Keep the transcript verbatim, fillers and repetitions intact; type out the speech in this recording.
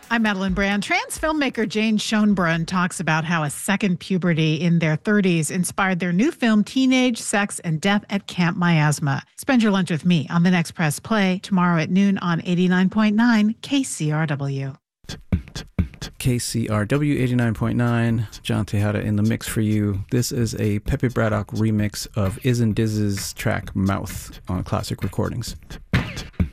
I'm Madeline Brand. Trans filmmaker Jane Schoenbrunn talks about how a second puberty in their thirties inspired their new film Teenage Sex and Death at Camp Miasma. Spend your lunch with me on The Next Press Play tomorrow at noon on eighty-nine point nine K C R W. K C R W eighty-nine point nine. John Tejada in the mix for you. This is a Pepe Braddock remix of Iz and Diz's track Mouth on Classic Recordings.